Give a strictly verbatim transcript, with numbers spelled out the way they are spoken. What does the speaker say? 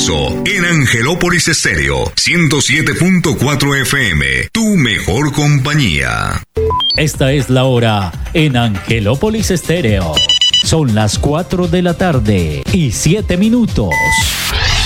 regreso en Angelópolis Estéreo ciento siete punto cuatro F M, tu mejor compañía. Esta es la hora en Angelópolis Estéreo. Son las cuatro de la tarde y siete minutos.